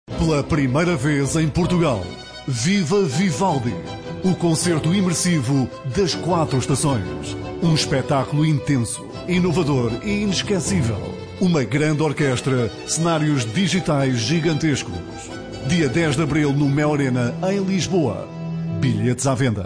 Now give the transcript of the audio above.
Pela primeira vez em Portugal, Viva Vivaldi, o concerto imersivo das 4 estações. Um espetáculo intenso, inovador e inesquecível. Uma grande orquestra, cenários digitais gigantescos. Dia 10 de abril no Mel Arena, em Lisboa. Bilhetes à venda.